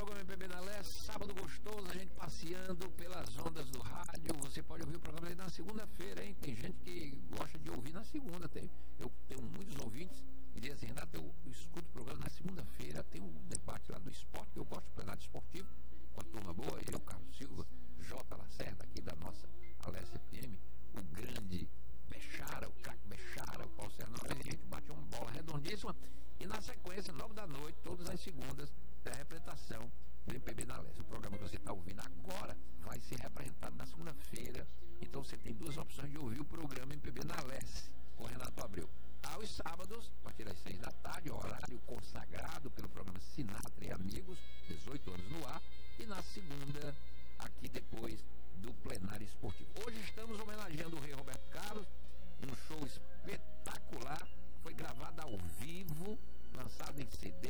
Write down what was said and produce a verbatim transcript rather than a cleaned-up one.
programa M P B na Leste, sábado gostoso, a gente passeando pelas ondas do rádio. Você pode ouvir o programa aí na segunda-feira, hein? Tem gente que gosta de ouvir na segunda. Tem, eu tenho muitos ouvintes que dizem assim, Renato, eu, eu escuto o programa na segunda-feira, tem um debate lá do esporte, eu gosto do plenário esportivo, com a turma boa, eu, Carlos Silva, J. Lacerda, aqui da nossa Aleste F M, o grande Bechara, o craque Bechara, o Paulo Sernão, a gente bate uma bola redondíssima. E na sequência, nove da noite, todas as segundas, da representação do M P B na Leste. O programa que você está ouvindo agora vai ser representado na segunda-feira. Então você tem duas opções de ouvir o programa M P B na Leste, com Renato Abreu. Aos sábados, a partir das seis da tarde, horário consagrado pelo programa Sinatra e Amigos, dezoito anos no ar. E na segunda, aqui depois do plenário esportivo. Hoje estamos homenageando o rei Roberto Carlos, um show espetacular, foi gravado ao vivo, lançado em C D,